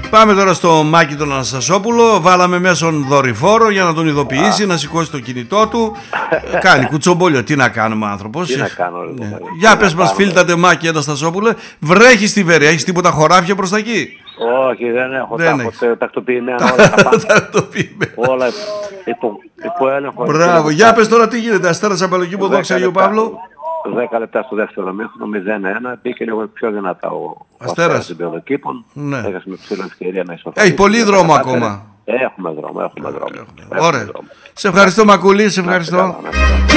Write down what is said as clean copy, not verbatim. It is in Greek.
Πάμε τώρα στο Μάκη τον Αναστασόπουλο. Βάλαμε μέσον δορυφόρο για να τον ειδοποιήσει, να σηκώσει το κινητό του. Κάνει κουτσομπόλιο. Τι να κάνουμε, άνθρωπος. Τι να κάνω, Για πες μας, φίλτατε Μάκη Αναστασόπουλε, βρέχει στη Βέρεια. Έχεις τίποτα χωράφια προς τα εκεί? Όχι, δεν έχω. Δεν τακτοποιημένα όλα. Όλα υπό έλεγχο. Μπράβο. Για πες τώρα τι γίνεται. Αστέρας Αμπελοκήπο, δόξα Αγίου Παύλου. 10 λεπτά στο δεύτερο μήχρονο, 0-1. Μπήκε λίγο πιο δυνατά ο Αστέρας των Αμπελοκήπων. Έχασε με ψηλή ευκαιρία να ισοφαρίσει. Έχει πολύ δρόμο ακόμα. Έχουμε δρόμο. Ωραία. Σε ευχαριστώ Μακούλη, σε ευχαριστώ.